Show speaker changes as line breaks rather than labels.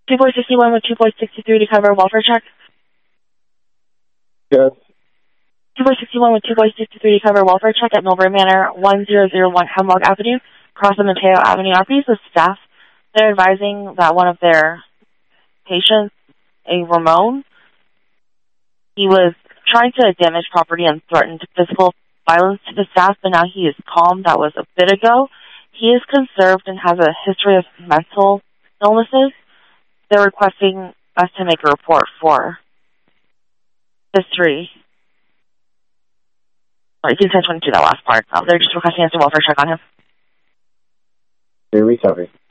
2.61 with 2.63 to cover welfare check.
Yes.
2.61 with 2.63 to cover welfare check at Millburn Manor, 1001 Hemlock Avenue, across the Mateo Avenue. Our piece of staff, they're advising that one of their patients, a Ramon, he was trying to damage property and threatened physical violence to the staff, but now he is calm. That was a bit ago. He is conserved and has a history of mental illnesses. They're requesting us to make a report for history. Sorry, you can 1022 that last part. They're just requesting us to welfare check on him.
Recovery.